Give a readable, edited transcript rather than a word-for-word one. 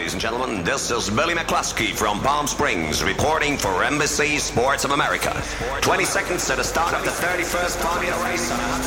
ladies and gentlemen. This is Billy McCluskey from Palm Springs reporting for Embassy Sports of America. 20 seconds to the start of the 31st Formula race.